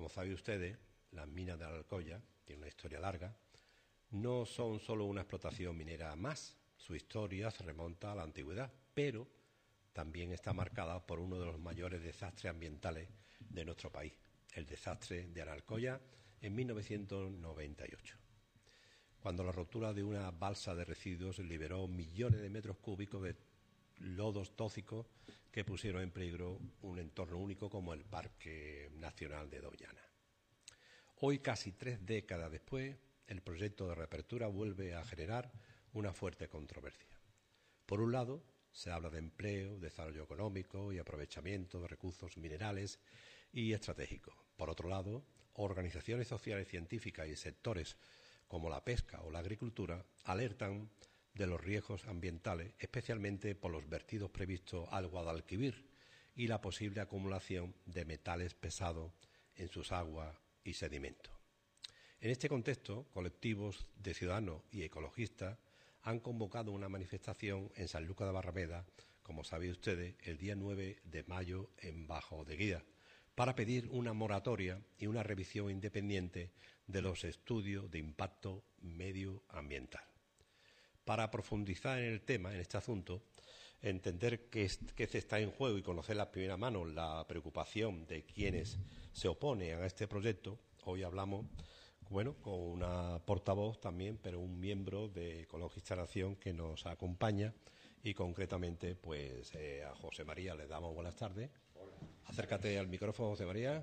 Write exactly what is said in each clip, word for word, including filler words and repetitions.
como saben ustedes, las minas de la Alcoya tienen una historia larga. No son solo una explotación minera más, su historia se remonta a la antigüedad, pero también está marcada por uno de los mayores desastres ambientales de nuestro país, el desastre de Alcoya en mil novecientos noventa y ocho, cuando la rotura de una balsa de residuos liberó millones de metros cúbicos de lodos tóxicos que pusieron en peligro un entorno único como el Parque Nacional de Doñana. Hoy, casi tres décadas después, el proyecto de reapertura vuelve a generar una fuerte controversia. Por un lado, se habla de empleo, desarrollo económico y aprovechamiento de recursos minerales y estratégicos. Por otro lado, organizaciones sociales, científicas y sectores como la pesca o la agricultura alertan de los riesgos ambientales, especialmente por los vertidos previstos al Guadalquivir y la posible acumulación de metales pesados en sus aguas y sedimentos. En este contexto, colectivos de ciudadanos y ecologistas han convocado una manifestación en Sanlúcar de Barrameda, como saben ustedes, el día nueve de mayo en Bajo de Guía, para pedir una moratoria y una revisión independiente de los estudios de impacto medioambiental. Para profundizar en el tema, en este asunto, entender que, que se está en juego y conocer a primera mano la preocupación de quienes se oponen a este proyecto, hoy hablamos bueno, con una portavoz también, pero un miembro de Ecologista Nación que nos acompaña y concretamente pues eh, a José María le damos buenas tardes. Hola. Acércate al micrófono, José María,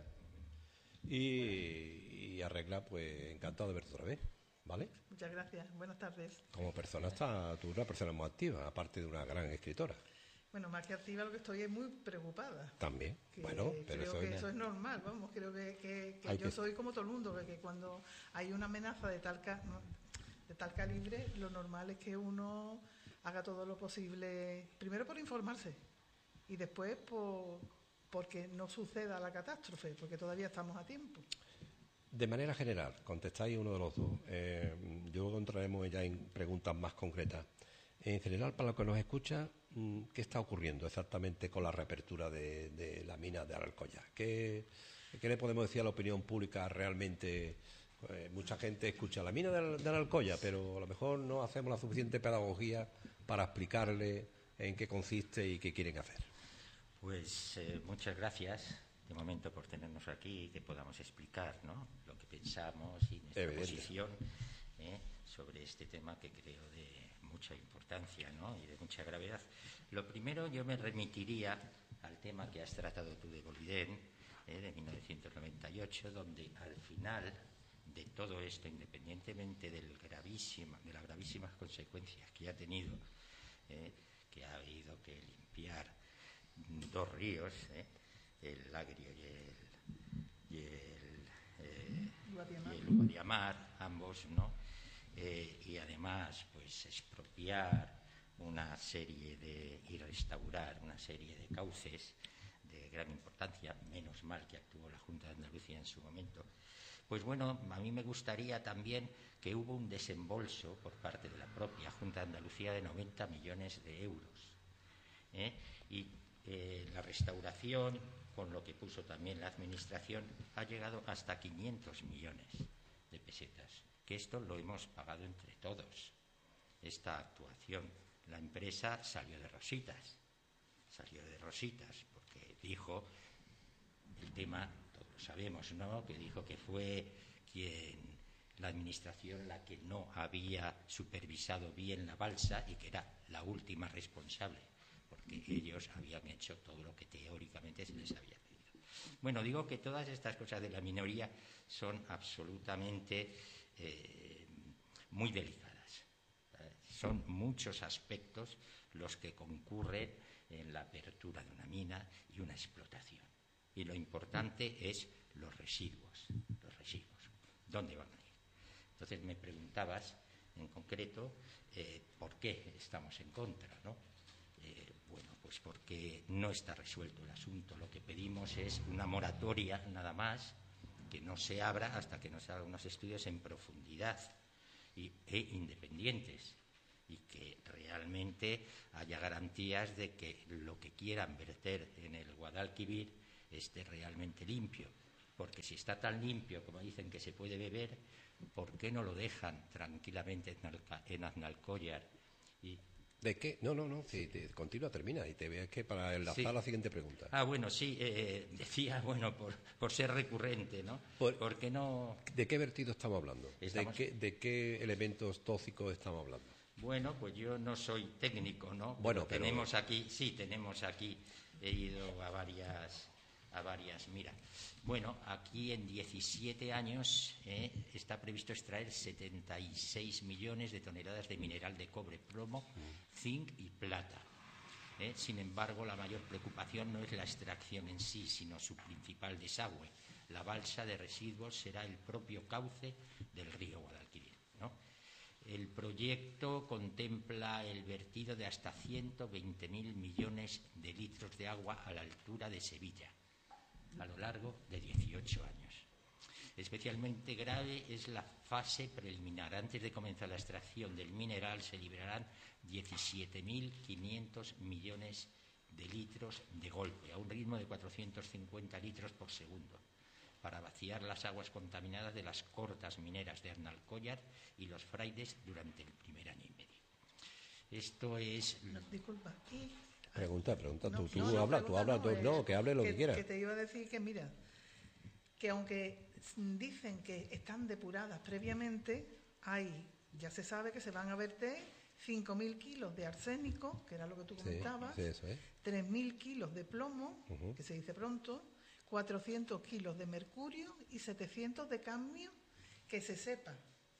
y, y arregla, pues encantado de verte otra vez. ¿Vale? Muchas gracias. Buenas tardes. Como persona, está, tú eres una persona muy activa, aparte de una gran escritora. Bueno, más que activa, lo que estoy es muy preocupada. También, bueno, pero creo eso, que es... eso es normal, vamos, creo que, que, que yo que... soy como todo el mundo, que cuando hay una amenaza de tal, ca... de tal calibre, lo normal es que uno haga todo lo posible, primero por informarse y después por porque no suceda la catástrofe, porque todavía estamos a tiempo. De manera general, contestáis uno de los dos. Eh, luego entraremos ya en preguntas más concretas. En general, para los que nos escuchan, ¿qué está ocurriendo exactamente con la reapertura de, de la mina de Alcoya? ¿Qué, ¿Qué le podemos decir a la opinión pública realmente? Eh, mucha gente escucha la mina de, de Alcoya, pero a lo mejor no hacemos la suficiente pedagogía para explicarle en qué consiste y qué quieren hacer. Pues eh, muchas gracias de momento por tenernos aquí y que podamos explicar, ¿no?, lo que pensamos y nuestra Evidente. posición ¿eh? sobre este tema que creo de mucha importancia, ¿no?, y de mucha gravedad. Lo primero, yo me remitiría al tema que has tratado tú de Boliden, ¿eh? de mil novecientos noventa y ocho, donde al final de todo esto, independientemente del gravísima, de las gravísimas consecuencias que ha tenido, ¿eh? que ha habido que limpiar dos ríos, ¿eh? el Agrio y el, y el, eh, y el Guadiamar, ambos, ¿no? Eh, y además, pues, expropiar una serie de y restaurar una serie de cauces de gran importancia, menos mal que actuó la Junta de Andalucía en su momento. Pues bueno, a mí me gustaría también que hubo un desembolso por parte de la propia Junta de Andalucía de noventa millones de euros. ¿eh? Y eh, la restauración, con lo que puso también la Administración, ha llegado hasta quinientos millones de pesetas, que esto lo hemos pagado entre todos, esta actuación. La empresa salió de rositas, salió de rositas, porque dijo, el tema, todos lo sabemos, ¿no?, que dijo que fue quien, la Administración, la que no había supervisado bien la balsa y que era la última responsable, porque ellos habían hecho todo lo que teóricamente se les había pedido. Bueno, digo que todas estas cosas de la minoría son absolutamente eh, muy delicadas. ¿eh? Son muchos aspectos los que concurren en la apertura de una mina y una explotación. Y lo importante es los residuos, los residuos. ¿Dónde van a ir? Entonces me preguntabas en concreto eh, por qué estamos en contra, ¿no? Eh, bueno, pues porque no está resuelto el asunto. Lo que pedimos es una moratoria, nada más, que no se abra hasta que nos haga unos estudios en profundidad y, e independientes, y que realmente haya garantías de que lo que quieran verter en el Guadalquivir esté realmente limpio, porque si está tan limpio como dicen que se puede beber, ¿por qué no lo dejan tranquilamente en Aznalcóllar? Y ¿De qué? No, no, no, sí, te, continúa, termina y te veas que para enlazar sí. la siguiente pregunta. Ah, bueno, sí, eh, decía, bueno, por, por ser recurrente, ¿no? Por, ¿Por qué no? ¿De qué vertido estamos hablando? Estamos... ¿De, qué, ¿De qué elementos tóxicos estamos hablando? Bueno, pues yo no soy técnico, ¿no? Bueno, pero pero... tenemos aquí, sí, tenemos aquí, he ido a varias, a varias, mira. Bueno, aquí en diecisiete años eh, está previsto extraer setenta y seis millones de toneladas de mineral de cobre, plomo, mm. zinc y plata. Eh, sin embargo, la mayor preocupación no es la extracción en sí, sino su principal desagüe. La balsa de residuos será el propio cauce del río Guadalquivir, ¿no? El proyecto contempla el vertido de hasta ciento veinte mil millones de litros de agua a la altura de Sevilla, a lo largo de dieciocho años. Especialmente grave es la fase preliminar. Antes de comenzar la extracción del mineral se liberarán diecisiete mil quinientos millones de litros de golpe, a un ritmo de cuatrocientos cincuenta litros por segundo, para vaciar las aguas contaminadas de las cortas mineras de Aznalcóllar y Los Frailes durante el primer año y medio. Esto es... No, disculpa. ¿Y? Pregunta, pregunta. No, tú tú no, no, habla, tú habla, no, tú, eh, no, que hable lo que, que quiera. Que te iba a decir que, mira, que aunque dicen que están depuradas previamente, hay, ya se sabe que se van a verter cinco mil kilos de arsénico, que era lo que tú comentabas, sí, sí, eso es. tres mil kilos de plomo, uh-huh. que se dice pronto, cuatrocientos kilos de mercurio y setecientos de cadmio, que se sepa.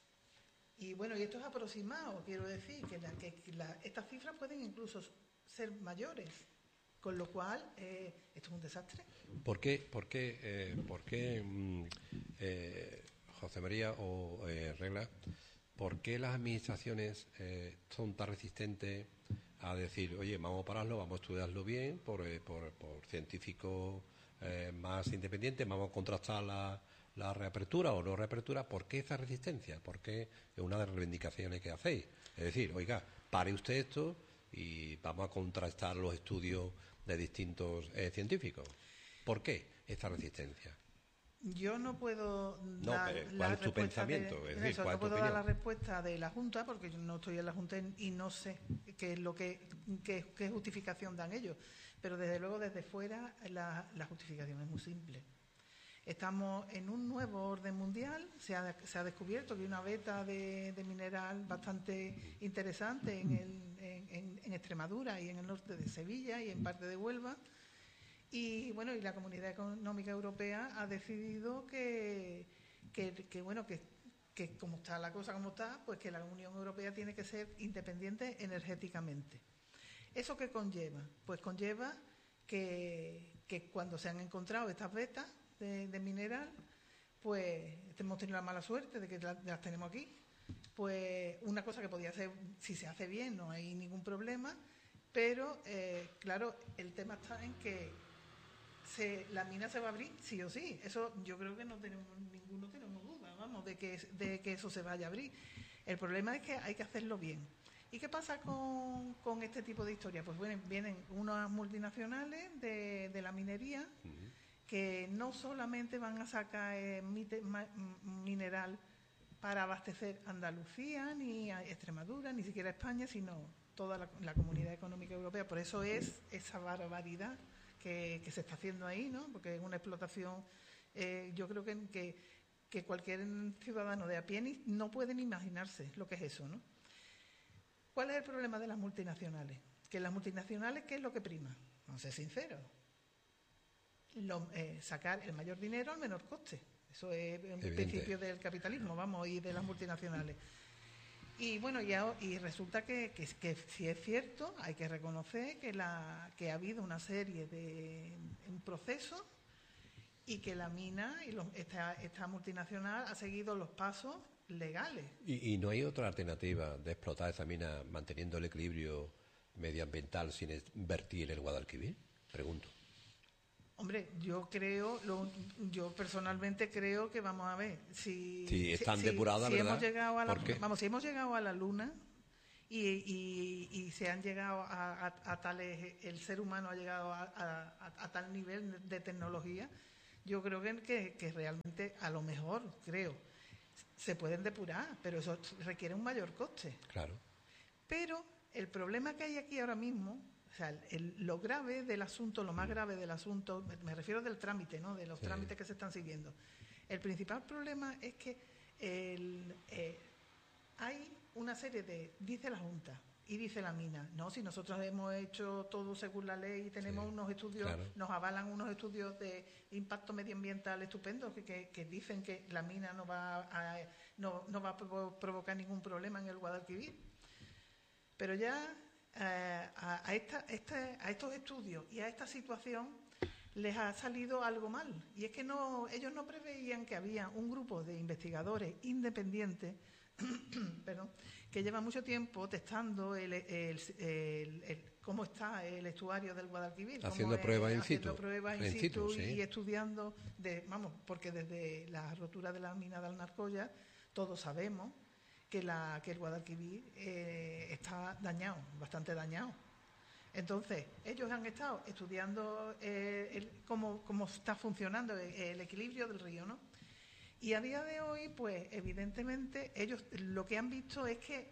Y bueno, y esto es aproximado, quiero decir, que, la, que la, estas cifras pueden incluso ser mayores, con lo cual eh, esto es un desastre. ¿Por qué, por qué, eh, por qué mm, eh, José María o eh, Regla, por qué las administraciones eh, son tan resistentes a decir, oye, vamos a pararlo, vamos a estudiarlo bien por, eh, por, por científicos eh, más independientes, vamos a contrastar la, la reapertura o no reapertura? ¿Por qué esa resistencia? ¿Por qué es una de las reivindicaciones que hacéis? Es decir, oiga, pare usted esto y vamos a contrastar los estudios de distintos eh, científicos. ¿Por qué esta resistencia? Yo no puedo no, dar pero ¿cuál la es tu pensamiento? De, es decir, eso, ¿cuál no es tu puedo opinión? dar la respuesta de la Junta porque yo no estoy en la Junta y no sé qué es lo que qué, qué justificación dan ellos. Pero desde luego desde fuera la, la justificación es muy simple. Estamos en un nuevo orden mundial, se ha, se ha descubierto que hay una veta de, de mineral bastante interesante en, el, en, en, en Extremadura y en el norte de Sevilla y en parte de Huelva. Y bueno, y la Comunidad Económica Europea ha decidido que, que, que bueno, que, que como está la cosa como está, pues que la Unión Europea tiene que ser independiente energéticamente. ¿Eso qué conlleva? Pues conlleva que, que cuando se han encontrado estas vetas de, de mineral, pues hemos tenido la mala suerte de que las, las tenemos aquí. Pues una cosa que podía ser, si se hace bien, no hay ningún problema, pero eh, claro, el tema está en que Se, la mina se va a abrir sí o sí. Eso yo creo que no tenemos ninguno tenemos duda, vamos, de que de que eso se vaya a abrir. El problema es que hay que hacerlo bien. ¿Y qué pasa con, con este tipo de historias? Pues bueno, vienen unas multinacionales de, de la minería uh-huh. que no solamente van a sacar eh, mite, ma, mineral para abastecer Andalucía, ni a Extremadura, ni siquiera España, sino toda la, la Comunidad Económica Europea. Por eso es esa barbaridad Que, que se está haciendo ahí, ¿no? Porque es una explotación, eh, yo creo que, que, que cualquier ciudadano de a pie ni, no puede ni imaginarse lo que es eso, ¿no? ¿Cuál es el problema de las multinacionales? Que las multinacionales, ¿qué es lo que prima? Vamos a ser sinceros. Lo, eh, sacar el mayor dinero al menor coste. Eso es el principio del capitalismo, vamos, y de las multinacionales. Y bueno, ya, y resulta que, que, que si es cierto, hay que reconocer que, la, que ha habido una serie de un proceso y que la mina y los, esta, esta multinacional ha seguido los pasos legales. ¿Y, ¿Y no hay otra alternativa de explotar esa mina manteniendo el equilibrio medioambiental sin vertir el Guadalquivir? Pregunto. Hombre, yo creo, lo, yo personalmente creo que vamos a ver si, si están si, depuradas, si ¿verdad? hemos llegado a la, ¿Por qué? vamos, si hemos llegado a la Luna y, y, y se han llegado a, a, a tales, el ser humano ha llegado a, a, a tal nivel de tecnología, yo creo que, que, que realmente a lo mejor, creo, se pueden depurar, pero eso requiere un mayor coste. Claro. Pero el problema que hay aquí ahora mismo, o sea, el, lo grave del asunto, lo más grave del asunto, me, me refiero del trámite, ¿no? De los sí. trámites que se están siguiendo. El principal problema es que el, eh, hay una serie de, dice la Junta y dice la mina, no, si nosotros hemos hecho todo según la ley y tenemos sí, unos estudios, claro. nos avalan unos estudios de impacto medioambiental estupendos que, que, que dicen que la mina no va a, no, no va a provocar ningún problema en el Guadalquivir. Pero ya eh, a, a, esta, esta, a estos estudios y a esta situación les ha salido algo mal. Y es que no, ellos no preveían que había un grupo de investigadores independientes perdón, que lleva mucho tiempo testando el, el, el, el, cómo está el estuario del Guadalquivir. Haciendo pruebas in situ. Haciendo pruebas in situ, situ y, sí. y estudiando, de, vamos, porque desde la rotura de la mina de Alnarcoya todos sabemos que, la, que el Guadalquivir eh, está dañado, bastante dañado. Entonces, ellos han estado estudiando eh, el, cómo, cómo está funcionando el, el equilibrio del río, ¿no? Y a día de hoy, pues, evidentemente, ellos lo que han visto es que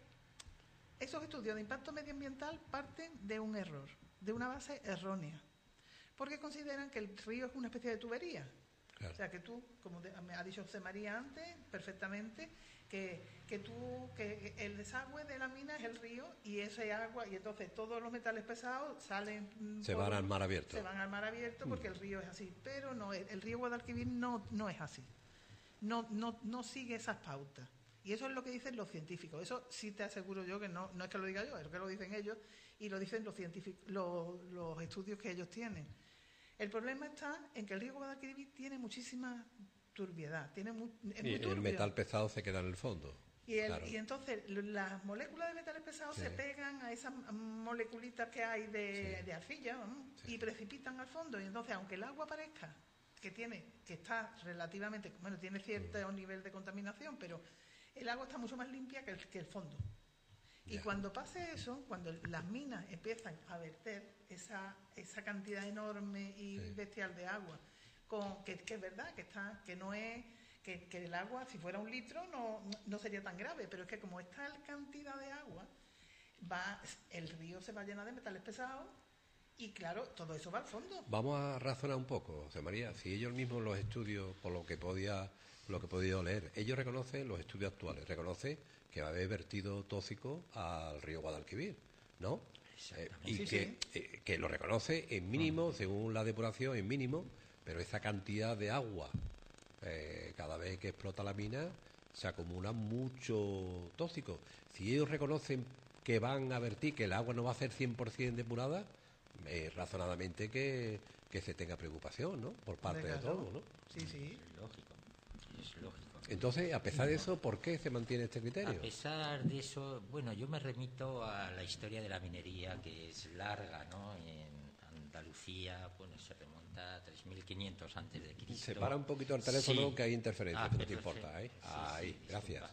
esos estudios de impacto medioambiental parten de un error, de una base errónea, porque consideran que el río es una especie de tubería. Claro. O sea, que tú, como me ha dicho José María antes, perfectamente, que, que tú, que el desagüe de la mina es el río y ese agua, y entonces todos los metales pesados salen... Se por, van al mar abierto. Se van al mar abierto porque mm. el río es así, pero no, el río Guadalquivir no, no es así. No, no, no sigue esas pautas. Y eso es lo que dicen los científicos. Eso sí te aseguro yo que no, no es que lo diga yo, es que lo dicen ellos y lo dicen los científicos, los, los estudios que ellos tienen. El problema está en que el río Guadalquivir tiene muchísima turbiedad. Tiene muy, es muy y el metal pesado se queda en el fondo. Y, el, claro. y entonces las moléculas de metales pesados sí. se pegan a esas moleculitas que hay de, sí. de arcilla, ¿no? sí. y precipitan al fondo. Y entonces, aunque el agua parezca que tiene, que está relativamente, bueno, tiene cierto mm. nivel de contaminación, pero el agua está mucho más limpia que el, que el fondo. Y yeah. cuando pase eso, cuando las minas empiezan a verter esa, esa cantidad enorme y sí. bestial de agua, con, que, que es verdad, que está, que no es, que, que el agua, si fuera un litro, no, no sería tan grave, pero es que como esta cantidad de agua, va, el río se va a llenar de metales pesados. Y claro, todo eso va al fondo. Vamos a razonar un poco, José María. Si ellos mismos los estudios, por lo que podía, lo que he podido leer, ellos reconocen, los estudios actuales, reconocen que va a haber vertido tóxico al río Guadalquivir, ¿no? Eh, y sí, que, sí. Eh, que lo reconoce en mínimo, uh-huh. según la depuración, en mínimo, pero esa cantidad de agua, eh, cada vez que explota la mina, se acumula mucho tóxico. Si ellos reconocen que van a vertir, que el agua no va a ser cien por ciento depurada, Eh, razonadamente que, que se tenga preocupación, ¿no? Por parte de todo, ¿no? Sí, sí. Es lógico, es lógico. Entonces, a pesar de eso, ¿por qué se mantiene este criterio? A pesar de eso, bueno, yo me remito a la historia de la minería, que es larga, ¿no? En Andalucía, bueno, se remonta a tres mil quinientos antes de Cristo. Separa un poquito el teléfono, sí. que hay interferencia, ah, que no te importa, ¿eh? Sí, Ahí, sí, gracias.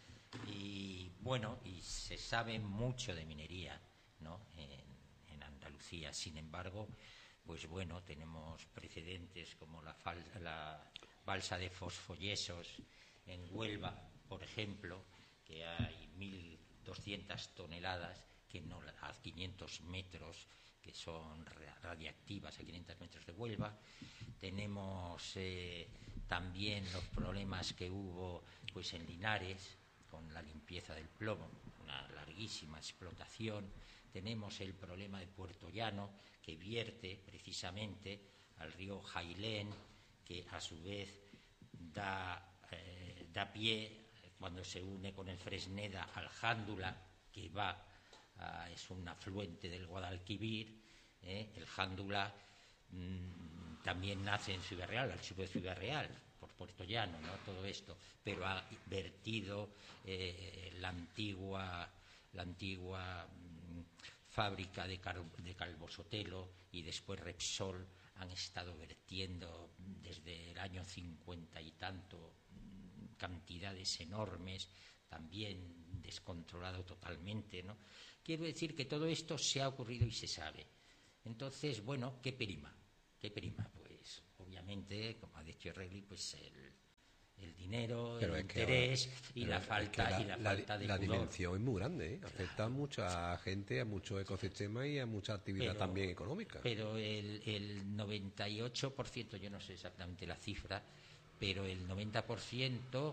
Y bueno, y se sabe mucho de minería, ¿no? En, Andalucía. Sin embargo, pues bueno, tenemos precedentes como la, fal- la balsa de fosfoyesos en Huelva, por ejemplo, que hay mil doscientas toneladas que no a quinientos metros, que son radiactivas a quinientos metros de Huelva. Tenemos eh, también los problemas que hubo pues en Linares con la limpieza del plomo, una larguísima explotación. Tenemos el problema de Puerto Llano, que vierte precisamente al río Jailén, que a su vez da, eh, da pie, cuando se une con el Fresneda, al Jándula, que va, uh, es un afluente del Guadalquivir. ¿eh? El Jándula mmm, también nace en Ciudad Real, al sur de Ciudad Real, por Puerto Llano, ¿no? Todo esto, pero ha vertido eh, la antigua, la antigua fábrica de, car- de Calvosotelo y después Repsol han estado vertiendo desde el año cincuenta y tanto cantidades enormes, también descontrolado totalmente, ¿no? Quiero decir que todo esto se ha ocurrido y se sabe. Entonces, bueno, ¿qué prima? ¿Qué prima? Pues obviamente efectivamente, como ha dicho Regli, pues el, el dinero, pero el es que interés ahora, y la falta la, y la, la, falta de la pudor. dimensión es muy grande, ¿eh? Afecta claro. a mucha gente, a muchos ecosistemas y a mucha actividad pero, también económica. Pero el, el noventa y ocho por ciento, yo no sé exactamente la cifra, pero el noventa por ciento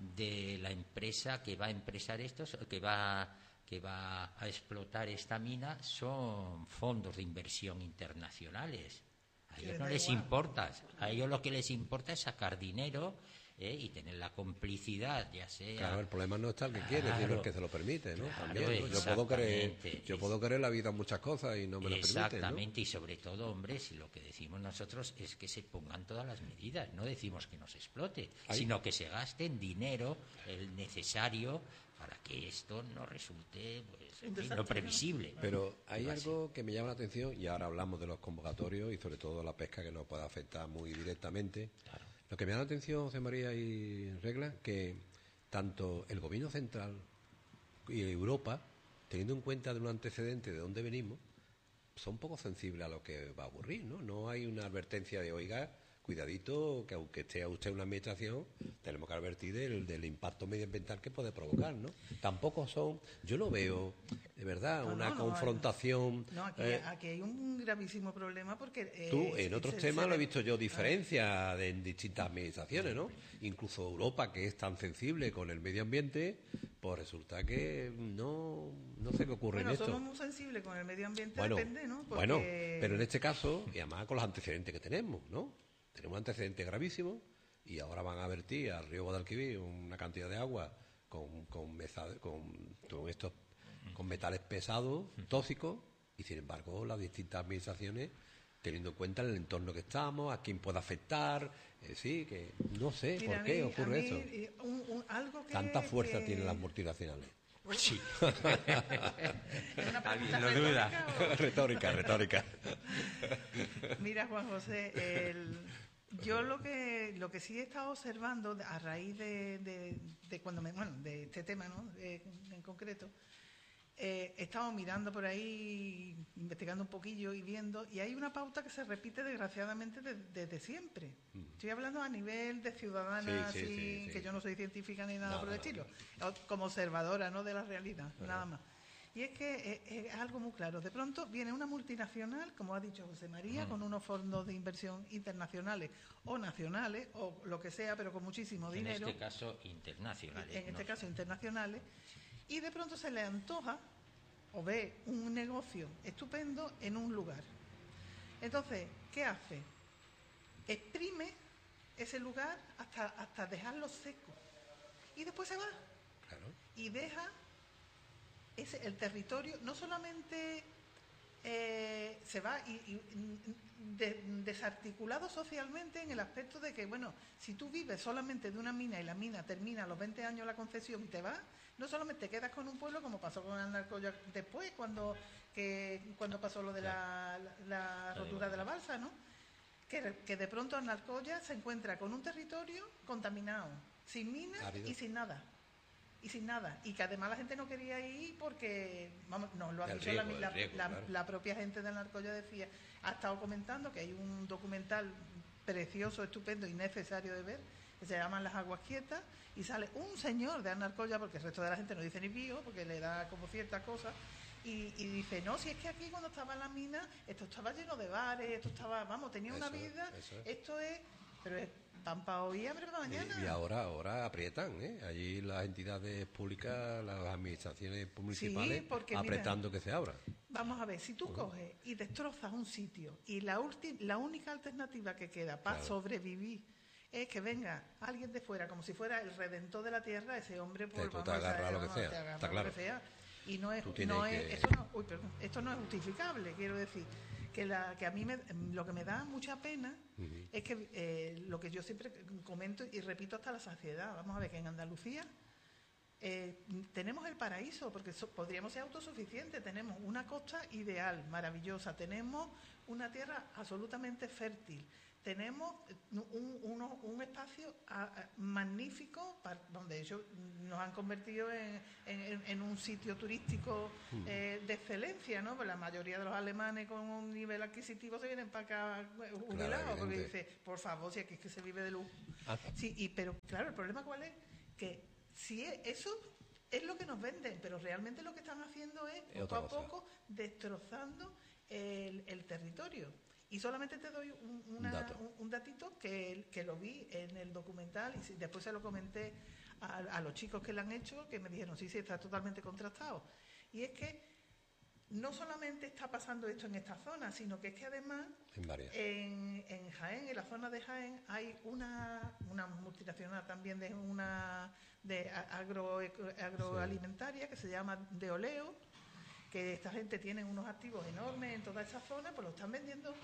de la empresa que va a empresar estos, que va que va a explotar esta mina son fondos de inversión internacionales. A ellos no les importa, a ellos lo que les importa es sacar dinero ¿eh? y tener la complicidad, ya sea... Claro, el problema no está el que claro, quiere, sino el que se lo permite, ¿no? Claro, También, ¿no? Yo puedo querer, yo puedo querer la vida muchas cosas y no me lo permiten, ¿no? Exactamente, y sobre todo, hombre, si lo que decimos nosotros es que se pongan todas las medidas, no decimos que no se explote, ¿Ay? sino que se gasten dinero, el necesario, para que esto no resulte pues, en fin, lo previsible. Pero hay algo que me llama la atención, y ahora hablamos de los convocatorios y sobre todo la pesca que nos puede afectar muy directamente. Claro. Lo que me llama la atención, José María y Regla, que tanto el gobierno central y Europa, teniendo en cuenta de un antecedente de dónde venimos, son poco sensibles a lo que va a ocurrir, ¿no? No hay una advertencia de, oiga, cuidadito, que aunque esté usted en una administración, tenemos que advertir del, del impacto medioambiental que puede provocar, ¿no? Tampoco son, yo no veo, de verdad, no, una no, no, confrontación... No, aquí, eh, aquí hay un gravísimo problema porque... Eh, tú, en otros se, temas se lo he visto yo, diferencia de, en distintas administraciones, ¿no? Incluso Europa, que es tan sensible con el medio ambiente, pues resulta que no, no sé qué ocurre bueno, en esto. Somos muy sensibles con el medio ambiente, bueno, depende, ¿no? Porque... Bueno, pero en este caso, y además con los antecedentes que tenemos, ¿no? Tenemos un antecedente gravísimo y ahora van a vertir al río Guadalquivir una cantidad de agua con, con, meza, con, con estos con metales pesados, tóxicos, y sin embargo las distintas administraciones, teniendo en cuenta el entorno que estamos, a quién puede afectar, eh, sí, que no sé Mira, por qué mí, ocurre mí, eso. Un, un, algo que, Tanta fuerza que... tienen las multinacionales. Pues sí. ¿Alguien lo duda? O... retórica, retórica. Mira, Juan José, el... yo lo que lo que sí he estado observando a raíz de, de, de cuando me, bueno, de este tema, ¿no? De, en concreto, eh, he estado mirando por ahí, investigando un poquillo y viendo, y hay una pauta que se repite desgraciadamente desde de, siempre. Mm. Estoy hablando a nivel de ciudadana, sí, sí, así, sí, sí. que yo no soy científica ni nada no, por el no, estilo, no. como observadora, ¿no?, de la realidad, uh-huh. nada más. Y es que es, es algo muy claro. De pronto viene una multinacional, como ha dicho José María, uh-huh. con unos fondos de inversión internacionales o nacionales, o lo que sea, pero con muchísimo dinero. En este caso, internacionales. En este no caso, internacionales. Y de pronto se le antoja o ve un negocio estupendo en un lugar. Entonces, ¿qué hace? Exprime ese lugar hasta, hasta dejarlo seco. Y después se va. Claro. Y deja ese, el territorio, no solamente eh, se va y, y de, desarticulado socialmente en el aspecto de que, bueno, si tú vives solamente de una mina y la mina termina a los veinte años la concesión y te vas, no solamente te quedas con un pueblo, como pasó con Alnacoya después, cuando que cuando pasó lo de la, la, la rotura de la balsa, ¿no? Que, que de pronto Alnacoya se encuentra con un territorio contaminado, sin minas Árido. y sin nada. Y sin nada. Y que además la gente no quería ir porque, vamos, no, lo ha dicho riesgo, la, la, riesgo, la, claro. la propia gente de Alnacoya, decía, ha estado comentando que hay un documental precioso, estupendo y necesario de ver, que se llama Las Aguas Quietas, y sale un señor de Alnacoya, porque el resto de la gente no dice ni pío, porque le da como ciertas cosas, y, y dice, no, si es que aquí cuando estaba en la mina, esto estaba lleno de bares, esto estaba, vamos, tenía una eso, vida, eso es. esto es, pero es pan para hoy y hambre para mañana. Y, y ahora, ahora aprietan, ¿eh? Allí las entidades públicas, las administraciones municipales, sí, porque, apretando mira, que se abra. Vamos a ver, si tú uh-huh. coges y destrozas un sitio y la, ulti- la única alternativa que queda para claro. sobrevivir es que venga alguien de fuera, como si fuera el redentor de la tierra, ese hombre por vamos, te agarra lo que sea, te agarra está claro. Lo que sea. Y no es, no que... es esto no, uy, perdón, esto no es justificable, quiero decir. Que, la, que a mí me, lo que me da mucha pena uh-huh. es que eh, lo que yo siempre comento y repito hasta la saciedad, vamos a ver que en Andalucía eh, tenemos el paraíso, porque so, podríamos ser autosuficientes, tenemos una costa ideal, maravillosa, tenemos una tierra absolutamente fértil, tenemos un, uno, un espacio a, a, magnífico para, donde ellos nos han convertido en, en, en un sitio turístico eh, de excelencia, ¿no? Pues la mayoría de los alemanes con un nivel adquisitivo se vienen para acá jubilados, claro, porque dice, por favor, si aquí es que se vive de lujo. Ah. Sí, y, pero claro, el problema cuál es, que si es, eso es lo que nos venden, pero realmente lo que están haciendo es, poco a poco, destrozando el, el territorio. Y solamente te doy un, una, Dato. un, un datito que, que lo vi en el documental y después se lo comenté a, a los chicos que lo han hecho, que me dijeron, sí, sí, está totalmente contrastado. Y es que no solamente está pasando esto en esta zona, sino que es que además en, en, en Jaén, en la zona de Jaén, hay una, una multinacional también de una de agro, agroalimentaria sí. que se llama Deoleo, que esta gente tiene unos activos enormes en toda esa zona, pues lo están vendiendo.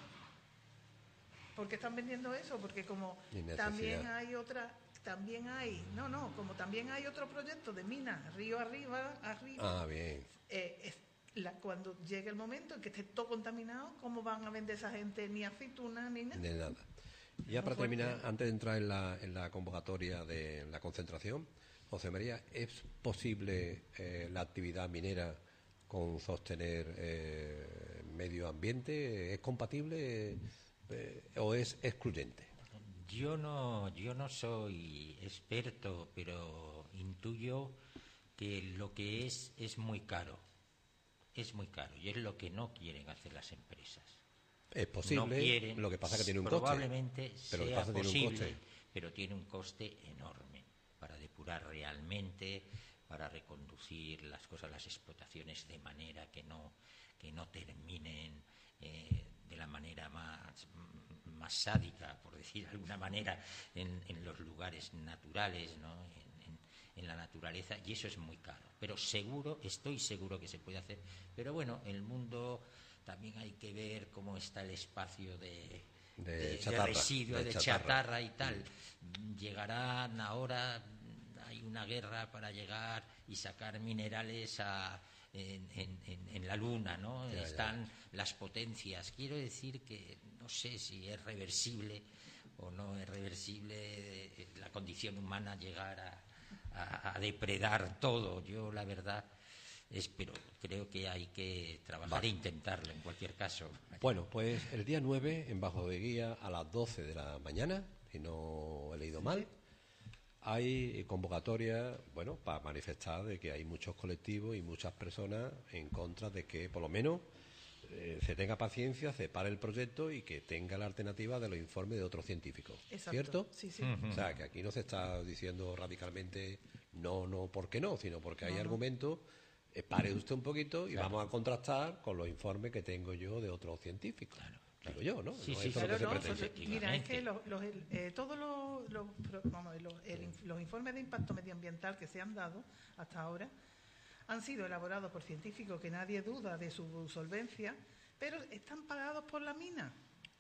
¿Por qué están vendiendo eso? Porque como también hay otra, también hay, no, no, como también hay otro proyecto de minas río arriba, arriba. Ah, bien. Eh, es, la, cuando llegue el momento en que esté todo contaminado, ¿cómo van a vender esa gente ni aceitunas ni nada? De nada. Y ya para terminar, antes de entrar en la, en la convocatoria de la concentración, José María, ¿es posible eh, la actividad minera con sostener eh, medio ambiente? ¿Es compatible eh, o es excluyente? Yo no, yo no soy experto, pero intuyo que lo que es es muy caro. Es muy caro y es lo que no quieren hacer las empresas. Es posible, no quieren, lo que pasa es que tiene un probablemente coste. Probablemente sea sea posible, un coste. pero tiene un coste enorme para depurar realmente, para reconducir las cosas, las explotaciones de manera que no que no terminen eh, de la manera más, más sádica, por decir de alguna manera, en, en los lugares naturales, ¿no? en, en, en la naturaleza, y eso es muy caro. Pero seguro, estoy seguro que se puede hacer. Pero bueno, el mundo también hay que ver cómo está el espacio de, de, de, chatarra, de residuos, de, de chatarra. chatarra y tal. Mm. Llegarán ahora... Hay una guerra para llegar y sacar minerales a, en, en, en la Luna, ¿no? Ya, Están ya. las potencias. Quiero decir que no sé si es reversible o no es reversible la condición humana llegar a, a, a depredar todo. Yo, la verdad, espero, creo que hay que trabajar vale. e intentarlo en cualquier caso. Bueno, pues el día nueve, en Bajo de Guía, a las doce de la mañana, si no he leído mal, hay convocatoria, bueno, para manifestar de que hay muchos colectivos y muchas personas en contra de que, por lo menos, eh, se tenga paciencia, se pare el proyecto y que tenga la alternativa de los informes de otros científicos. Exacto. ¿Cierto? Sí, sí. Uh-huh. O sea, que aquí no se está diciendo radicalmente no, no, ¿por qué no? Sino porque hay no, argumentos, eh, pare usted un poquito y claro. vamos a contrastar con los informes que tengo yo de otros científicos. Claro. Digo yo, ¿no? Sí, no sí, es claro, lo que no, se pretende. Mira, es que los, los, eh, todos los, los, vamos, los, el, los informes de impacto medioambiental que se han dado hasta ahora han sido elaborados por científicos que nadie duda de su solvencia, pero están pagados por la mina.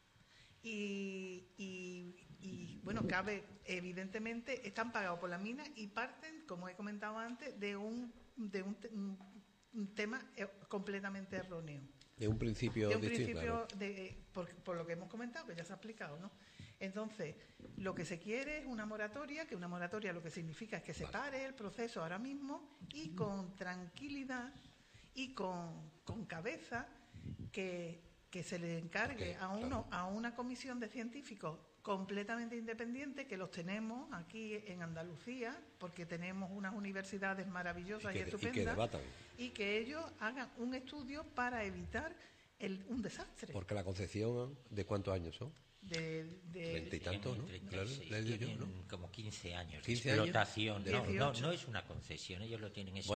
Y, y, y bueno, cabe, evidentemente, están pagados por la mina y parten, como he comentado antes, de un, de un, un, un tema completamente erróneo. De un principio de un distinto, principio claro. de, por, por lo que hemos comentado, que ya se ha explicado, ¿no? Entonces, lo que se quiere es una moratoria, que una moratoria lo que significa es que se vale. pare el proceso ahora mismo y con tranquilidad y con, con cabeza que, que se le encargue okay, a uno claro. a una comisión de científicos completamente independiente, que los tenemos aquí en Andalucía, porque tenemos unas universidades maravillosas y, que, y estupendas, y que debatan. Y que ellos hagan un estudio para evitar el, un desastre. Porque la concesión, ¿de cuántos años son? De, de treinta y tantos, ¿no? Claro, le digo yo, ¿no? Como quince años ¿quince de explotación. Años? No, no, no es una concesión, ellos lo tienen eso.